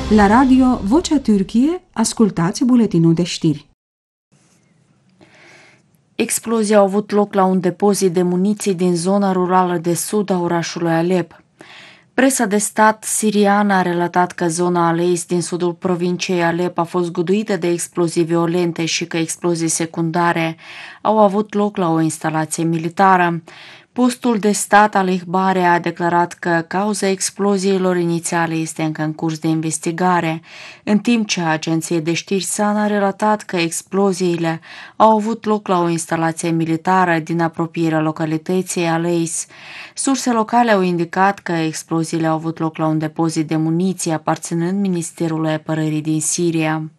La radio Vocea Türkiye, ascultați buletinul de știri. Explozii au avut loc la un depozit de muniții din zona rurală de sud a orașului Alep. Presa de stat siriană a relatat că zona Aleis din sudul provinciei Alep a fost guduită de explozii violente și că explozii secundare au avut loc la o instalație militară. Postul de stat al Ihbare a declarat că cauza exploziilor inițiale este încă în curs de investigare, în timp ce agenția de știri SANA a relatat că exploziile au avut loc la o instalație militară din apropierea localității Aleis. Surse locale au indicat că exploziile au avut loc la un depozit de muniție aparținând Ministerului Apărării din Siria.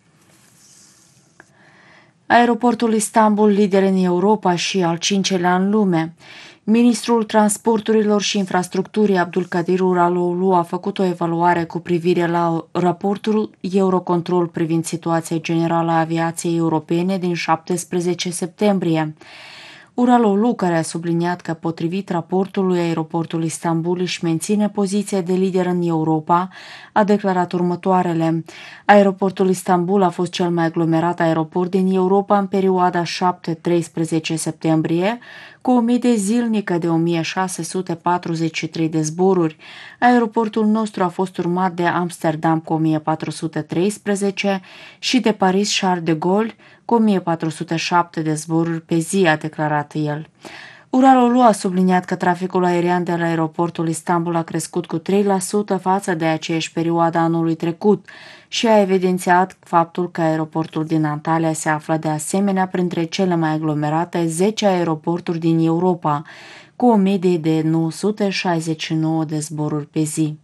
Aeroportul Istanbul, lider în Europa și al cincelea în lume. Ministrul Transporturilor și Infrastructurii Abdulkadir Uraloğlu a făcut o evaluare cu privire la raportul Eurocontrol privind situația generală a aviației europene din 17 septembrie. Uraloğlu, care a subliniat că potrivit raportului aeroportul Istanbul își menține poziția de lider în Europa, a declarat următoarele. Aeroportul Istanbul a fost cel mai aglomerat aeroport din Europa în perioada 7-13 septembrie, cu o medie zilnică de 1643 de zboruri. Aeroportul nostru a fost urmat de Amsterdam cu 1413 și de Paris Charles de Gaulle cu 1407 de zboruri pe zi, a declarat el. Uraloğlu a subliniat că traficul aerian de la aeroportul Istanbul a crescut cu 3% față de aceeași perioadă anului trecut și a evidențiat faptul că aeroportul din Antalya se află de asemenea printre cele mai aglomerate 10 aeroporturi din Europa, cu o medie de 969 de zboruri pe zi.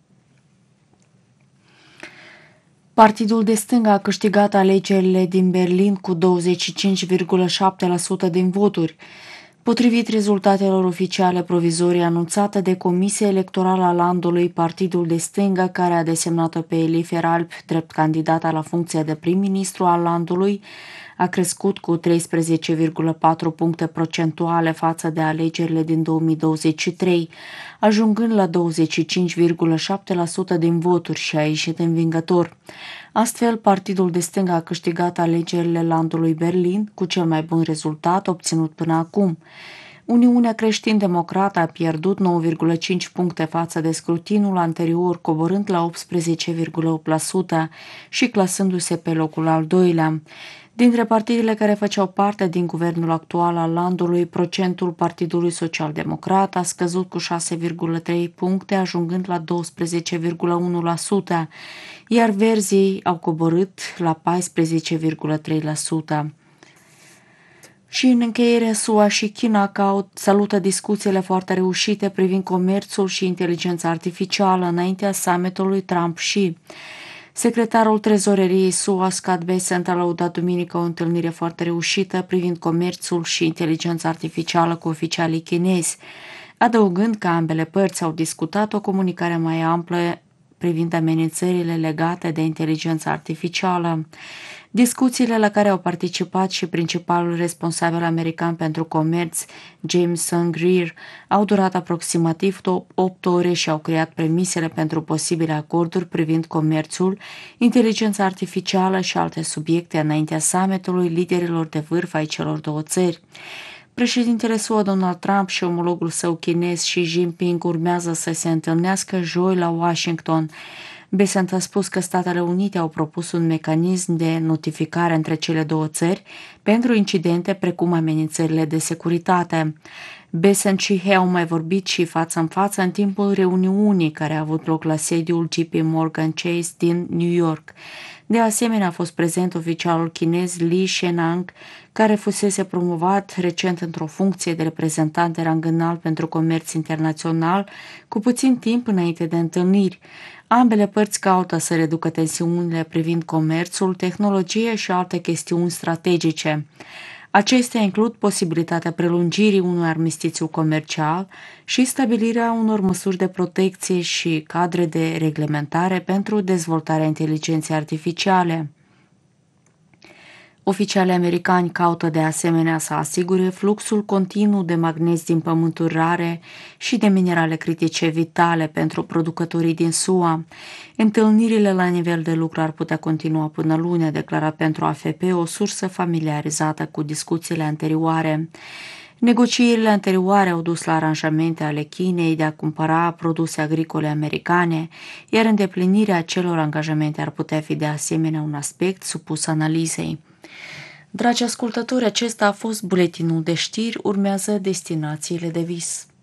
Partidul de stânga a câștigat alegerile din Berlin cu 25,7% din voturi. Potrivit rezultatelor oficiale provizorii anunțate de Comisia Electorală a landului, partidul de stânga, care a desemnat-o pe Elifer Alp drept candidata la funcția de prim-ministru al landului, a crescut cu 13,4 puncte procentuale față de alegerile din 2023, ajungând la 25,7% din voturi și a ieșit învingător. Astfel, partidul de stânga a câștigat alegerile landului Berlin cu cel mai bun rezultat obținut până acum. Uniunea Creștin-Democrată a pierdut 9,5 puncte față de scrutinul anterior, coborând la 18,8% și clasându-se pe locul al doilea. Dintre partidele care făceau parte din guvernul actual al landului, procentul Partidului Social-Democrat a scăzut cu 6,3 puncte, ajungând la 12,1%, iar Verzii au coborât la 14,3%. Și în încheiere, SUA și China salută discuțiile foarte reușite privind comerțul și inteligența artificială înaintea summitului Trump-Xi. Secretarul Trezoreriei SUA, Scott Bessent, a lăudat duminică o întâlnire foarte reușită privind comerțul și inteligența artificială cu oficialii chinezi, adăugând că ambele părți au discutat o comunicare mai amplă privind amenințările legate de inteligența artificială. Discuțiile la care au participat și principalul responsabil american pentru comerț, Jameson Greer, au durat aproximativ 8 ore și au creat premisele pentru posibile acorduri privind comerțul, inteligența artificială și alte subiecte înaintea summitului liderilor de vârf ai celor două țări. Președintele SUA Donald Trump și omologul său chinez Xi Jinping urmează să se întâlnească joi la Washington. Bessent a spus că Statele Unite au propus un mecanism de notificare între cele două țări pentru incidente precum amenințările de securitate. Bessent și He au mai vorbit și față în față în timpul reuniunii care a avut loc la sediul JP Morgan Chase din New York. De asemenea, a fost prezent oficialul chinez Li Shenang, care fusese promovat recent într-o funcție de reprezentant de rang înalt pentru comerț internațional, cu puțin timp înainte de întâlniri. Ambele părți caută să reducă tensiunile privind comerțul, tehnologie și alte chestiuni strategice. Acestea includ posibilitatea prelungirii unui armistițiu comercial și stabilirea unor măsuri de protecție și cadre de reglementare pentru dezvoltarea inteligenței artificiale. Oficialii americani caută de asemenea să asigure fluxul continuu de magnezi din pământuri rare și de minerale critice vitale pentru producătorii din SUA. Întâlnirile la nivel de lucru ar putea continua până luni, a declarat pentru AFP o sursă familiarizată cu discuțiile anterioare. Negocierile anterioare au dus la aranjamente ale Chinei de a cumpăra produse agricole americane, iar îndeplinirea acelor angajamente ar putea fi de asemenea un aspect supus analizei. Dragi ascultători, acesta a fost buletinul de știri, urmează destinațiile de vis.